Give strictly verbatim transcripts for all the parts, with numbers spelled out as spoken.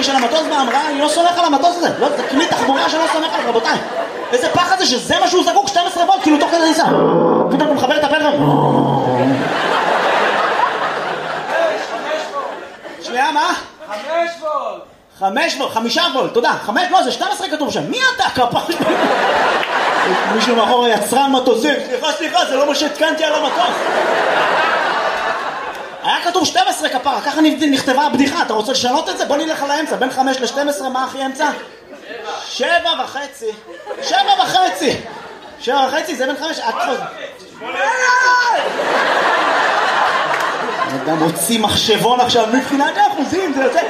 של המטוס ואמרה, אני לא סומך על המטוס הזה. לא, זה כלי תחבורה שלא סומך עליו, רבותיי. איזה פחד זה שזה מה שהוא זקוק, שתים עשרה וולט, כאילו תוך כדי ניסה. פתאום הוא מחבר את הפלאפון. שנייה, מה? חמש וולט. חמש וולט, חמישה וולט, תודה. חמש, לא, זה שתים עשרה כתוב שם. מי אתה, כפר? מישהו מאחור יצרן מטוסים. סליחה, סליחה, זה לא מה שהתקנתי על המטוס. היה כתוב שתים עשרה כפרה, ככה נכתבה הבדיחה. אתה רוצה לשנות את זה? בוא נלך על האמצע. בין חמש ל-שתים עשרה, מה הכי אמצע? שבע וחצי. שבע וחצי. שבע וחצי, זה בין חמש. את חוז... גם הוציא מחשבון עכשיו, מבחינת האחוזים, זה יוצא...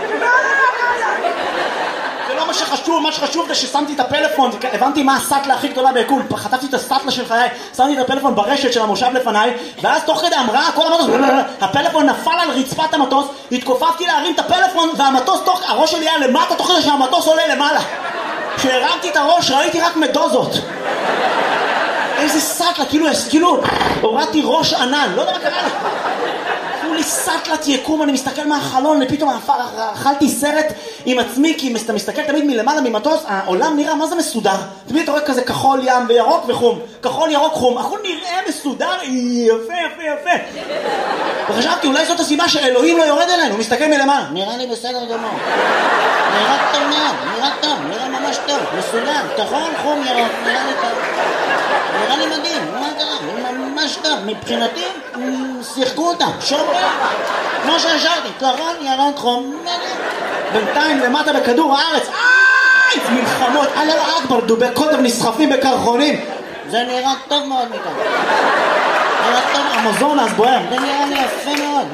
זה לא מה שחשוב, מה שחשוב זה ששמתי את הפלאפון, הבנתי מה הסטלה הכי גדולה ביקום, חטפתי את הסטלה של חיי, שמתי את הפלאפון ברשת של המושב לפניי, ואז תוך כדי אמרה, כל המטוס, הפלאפון נפל על רצפת המטוס, התכופפתי להרים את הפלאפון, והמטוס תוך, הראש שלי היה למטה, תוך כדי שהמטוס עולה למעלה. כשהרמתי את הראש ראיתי רק מדוזות. איזה סטלה, כאילו, כאילו, הורדתי ראש ענן, לא יודע מה קרה לי. לי סטלת יקום, אני מסתכל מהחלון, ופתאום אכלתי סרט עם עצמי, כי אתה מסתכל תמיד מלמעלה ממטוס, העולם נראה מה זה מסודר. תמיד אתה רואה כזה כחול ים וירוק וחום, כחול ירוק חום, הכל נראה מסודר, יפה יפה יפה. וחשבתי, אולי זאת הסיבה שאלוהים לא יורד אלינו, הוא מסתכל מלמעלה. נראה לי בסדר גמור. נראה טוב מאוד, נראה טוב, נראה ממש טוב, מסודר, כחול, חום, ירוק, נראה לי טוב. נראה לי מדהים, מה קרה? ממש טוב, מבחינתי, שיחקו אותם, שומרים, כמו שהשארתי, כחול, ירוק, חום, מדהים. בינתיים למטה בכדור הארץ, איי, מלחמות, אללה אכבר, דובי קוטב נסחפים בקרחונים. זה נראה טוב מאוד מכאן. נראה טוב, המזון אז בוער, זה נראה לי יפה מאוד.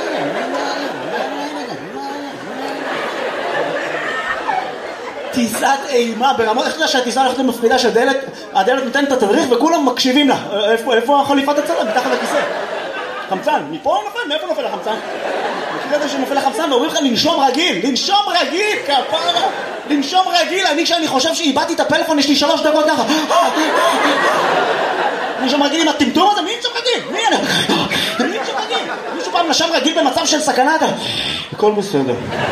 טיסת אימה ברמות, איך אתה יודע שהטיסה הולכת למפחידה שהדלת, הדלת נותנת את התדריך וכולם מקשיבים לה. איפה, איפה החליפת הצלם? מתחת לכיסא. חמצן, מפה נופל? מאיפה נופל החמצן? מכיר את זה שנופל החמצן ואומרים לך לנשום רגיל, לנשום רגיל, כפרה, לנשום רגיל. אני כשאני חושב שאיבדתי את הפלאפון יש לי שלוש דקות ככה. לנשום רגיל עם הטמטום הזה, מי נשום רגיל? מי אני? מי נשום רגיל? מישהו פעם נשם רגיל במצב של סכנה? הכל בסדר.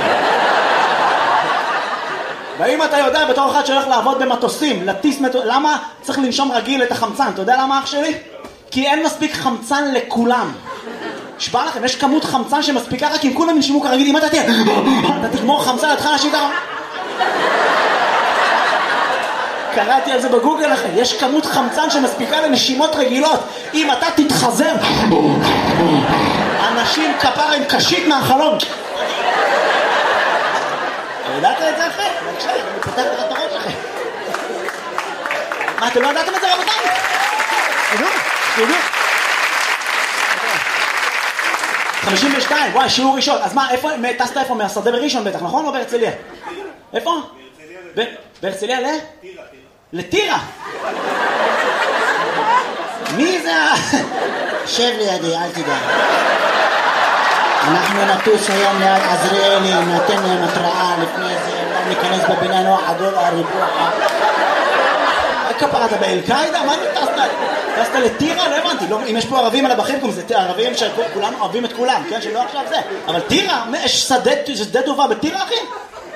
ואם אתה יודע בתור אחד שהולך לעבוד במטוסים, לטיס מטוס, למה צריך לנשום רגיל את החמצן? אתה יודע למה אח שלי? כי אין מספיק חמצן לכולם. שבא לכם, יש כמות חמצן שמספיקה רק אם כולם ינשימו כרגיל. אם אתה תהיה, אתה תגמור חמצן, אתה תחל להשיב ככה. קראתי על זה בגוגל לכם, יש כמות חמצן שמספיקה לנשימות רגילות. אם אתה תתחזר, אנשים כפר עם קשית מהחלום. ידעת את זה אחרי? בבקשה, אני פותח לך את הראש אחרי. מה, אתם לא ידעתם את זה רבותיי? תדעו, תדעו. חמישים ושתיים, וואי, שיעור ראשון. אז מה, איפה, טסת איפה? מהשדה בראשון בטח, נכון? או בהרצליה? איפה? בהרצליה ל? טירה. לטירה? מי זה? שב לידי, אל תדע. אנחנו נטוס היום ליד עזריאלי, נתן להם התראה לפני זה, אולי ניכנס בבניין או עגול הריבוע. כפרה, אתה באל-קאידה? מה אתה טסת? טסת לטירה? לא הבנתי. אם יש פה ערבים על הבחים, זה ערבים שכולנו אוהבים את כולם, כן? שלא עכשיו זה. אבל טירה? יש שדה טובה בטירה, אחי?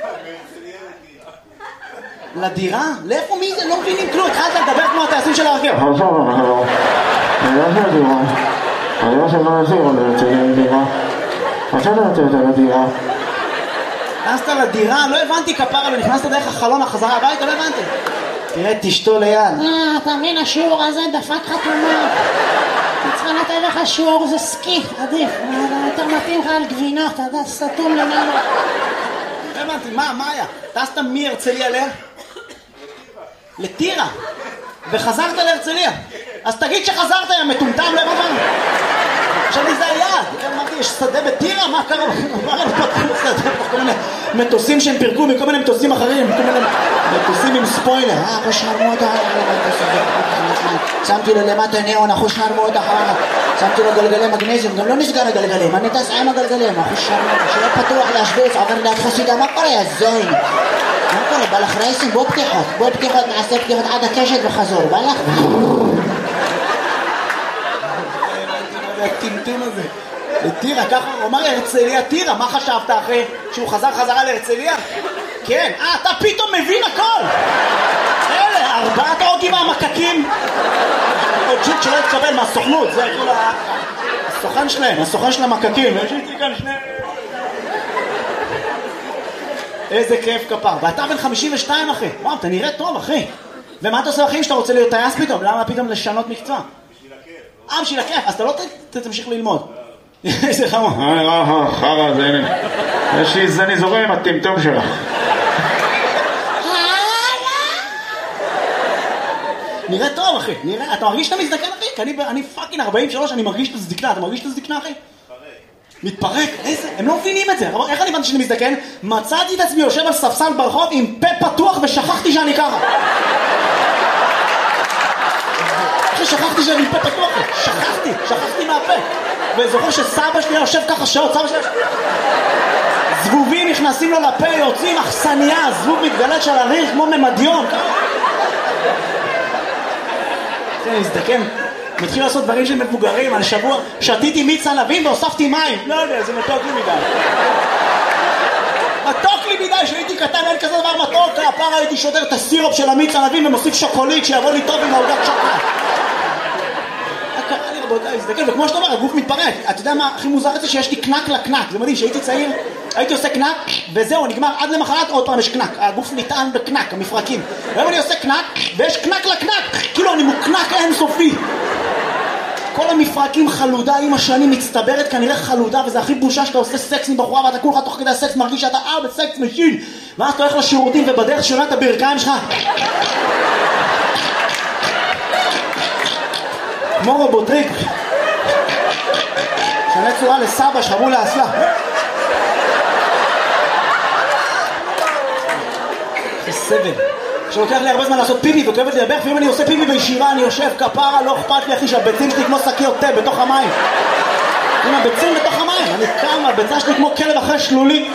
לדירה? לאיפה מי זה? לא מבינים כלום. התחלת לדבר כמו הטייסים של הרכב. אני לא של דירה. אני לא של מה נשאיר, אני רוצה לדירה. עכשיו אתה רוצה יותר לדירה. נכנסת לדירה? לא הבנתי כפרה, לא נכנסת דרך החלון החזרה הביתה, לא הבנתי. תראה, תשתו ליד. אה, אתה מבין, השיעור הזה דפק חתומה. צריכה לתת לך שיעור, זה סקי, עדיף. יותר מתאים לך על גבינות, אתה יודע, סתום למעלה. לא הבנתי, מה, מה היה? טסת מהרצליה ל? לטירה. וחזרת להרצליה. אז תגיד שחזרת, יא מטומטם, לא הבנתי. חשבתי זה היעד, אמרתי, יש שדה בטירה? מה קרה? מה הם פתחו שדה? כל מיני מטוסים שהם פירקו מכל מיני מטוסים אחרים, כל מיני מטוסים עם ספוילר. אה, אחו שרמו אותה, שמתי לו למטה ניאון, אחו שרמו אותה, שמתי לו גלגלי מגנזיום, גם לא נסגר הגלגלים, אני טס עם הגלגלים, אחו שרמו אותה, שלא פתוח להשוויץ, עובר ליד חסידה, מה קורה, יא זוין? מה קורה, בא לך רייסים? בוא פתיחות, בוא פתיחות, נעשה פתיחות עד הקשת וחזור, בא לך? הטמטום הזה. לטירה, ככה הוא אמר לי, הרצליה טירה, מה חשבת אחרי שהוא חזר חזרה להרצליה? כן, אה, אתה פתאום מבין הכל! אלה, ארבעת האוגים מהמקקים! עוד ג'וק שלא יתקבל מהסוכנות, זה כאילו הסוכן שלהם, הסוכן של המקקים, יש איתי כאן שני... איזה כיף כפר, ואתה בן חמישים ושתיים אחי, וואו, אתה נראה טוב אחי. ומה אתה עושה בחיים שאתה רוצה להיות טייס פתאום? למה פתאום לשנות מקצוע? בשביל הכיף. אה, בשביל הכיף, אז אתה לא תמשיך ללמוד. איזה חמור. אה, אה, חרא, זה הנה. יש לי זני זורם עם הטמטום שלך. נראה טוב אחי, נראה, אתה מרגיש שאתה מזדקן אחי? כי אני, אני פאקינג ארבעים ושלוש, אני מרגיש את הזדקנה, אתה מרגיש את הזדקנה אחי? מתפרק, איזה, הם לא מבינים את זה, איך אני הבנתי שאני מזדקן? מצאתי את עצמי יושב על ספסל ברחוב עם פה פתוח ושכחתי שאני ככה. אחי, שכחתי שאני עם פה פתוח, שכחתי, שכחתי מהפה. וזוכר שסבא שלי יושב ככה שעות, סבא שלי... זבובים נכנסים לו לפה, יוצאים אכסניה, זבוב מתגלת של הריח כמו ממדיון. אני מזדקן. מתחיל לעשות דברים של מבוגרים, על שבוע שתיתי מיץ ענבים והוספתי מים. לא יודע, זה מתוק לי מדי. מתוק לי מדי, שהייתי קטן, אין כזה דבר מתוק. הפעם הייתי שודר את הסירופ של המיץ ענבים ומוסיף שוקולית שיבוא לי טוב עם העוגת שוקולד. קרה לי רבותיי, מזדקן, וכמו שאתה אומר, הגוף מתפרק. אתה יודע מה הכי מוזר את זה? שיש לי קנק לקנק. זה מדהים, שהייתי צעיר, הייתי עושה קנק, וזהו, נגמר, עד למחרת עוד פעם יש קנק. הגוף נטען בקנק, המפרקים. והיום אני עושה קנק, ויש קנק לקנק. כאילו אני מוקנק אינסופי. כל המפרקים חלודה עם השנים מצטברת כנראה חלודה, וזה הכי בושה שאתה עושה סקס עם בחורה ואתה כולך תוך כדי הסקס מרגיש שאתה אה בסקס משין, ואז אתה הולך לשירותים ובדרך שונה את הברכיים שלך כמו רובוטריק שנה צורה לסבא שחרו לאסלה זה סבל שלוקח לי הרבה זמן לעשות פיפי וכואבת לי לברך, ואם אני עושה פיפי בישיבה אני יושב כפרה, לא אכפת לי אחי שהביצים שלי כמו שקיות תה בתוך המים. עם הביצים בתוך המים, אני קם, הביצה שלי כמו כלב אחרי שלולים.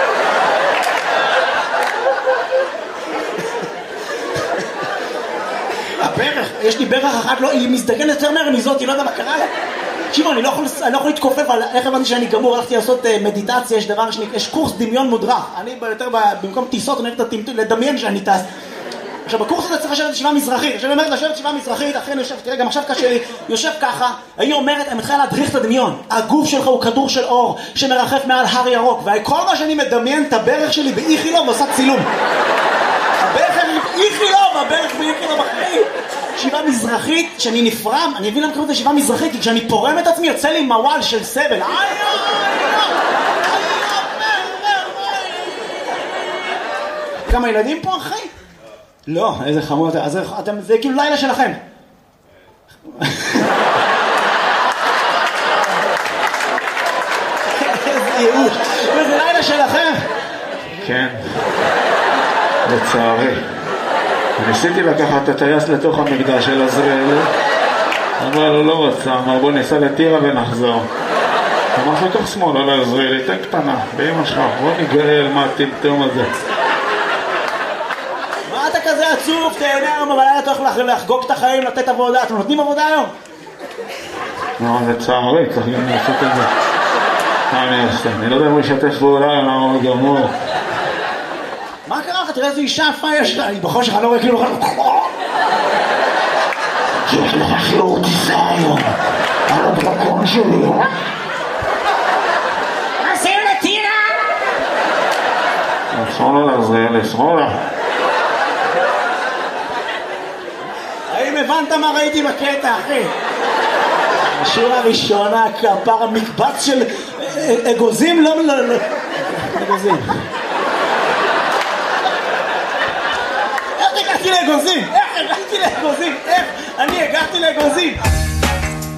הברך, יש לי ברך אחת, לא, היא מזדגנת יותר מהר מזאת, היא לא יודע מה קרה לה. תקשיבו, אני לא יכול, אני לא יכול להתכופף על איך הבנתי שאני גמור, הלכתי לעשות מדיטציה, יש דבר שלי, יש קורס דמיון מודרך. אני יותר במקום טיסות, אני הולך לדמיין שאני טס. עכשיו, בקורס הזה צריך לשבת ישיבה מזרחית. עכשיו, אני אומרת לשבת ישיבה מזרחית, אחרי אני יושב, תראה, גם עכשיו קשה לי, יושב ככה, היא אומרת, אני מתחילה להדריך את הדמיון. הגוף שלך הוא כדור של אור שמרחף מעל הר ירוק, וכל מה שאני מדמיין את הברך שלי באיכילוב ועושה צילום. הברך שלי באיכילוב, הברך באיכילוב אחרי. ישיבה מזרחית, שאני נפרם, אני אבין למה קוראים את ישיבה מזרחית, כי כשאני פורם את עצמי יוצא לי מוואל של סבל. כמה ילדים פה אחי? לא, איזה חמוד, אז אתם, זה כאילו לילה שלכם. איזה ייאוש, זה לילה שלכם. כן, לצערי. ניסיתי לקחת את הטייס לתוך המקדש של עזריאל, אבל הוא לא רצה, אמר בוא ניסע לטירה ונחזור. אמר לתוך שמאל על עזריאל, תן קטנה, באמא שלך, בוא ניגאל מה הטמטום הזה. מה אתה כזה עצוב? תהנה היום בלילה, אתה הולך לחגוג את החיים, לתת עבודה. אתם נותנים עבודה היום? לא, לצערי, צריך גם לעשות את זה. מה אני אעשה? אני לא יודע אם הוא ישתף פעולה, למה הוא גמור. מה קרה לך? תראה איזו אישה יפה יש לה. היא בכל שלך לא רואה כאילו... יש לך שיעור טיסה היום על הדרקון שלי. עושים לטירה! שמאלה לעזריאל, שמאלה. האם הבנת מה ראיתי בקטע, אחי? השורה הראשונה, כפר המקבץ של אגוזים, לא... אגוזים. איך הגעתי לאגוזים? איך הגעתי לאגוזים? איך? אני הגעתי לאגוזים.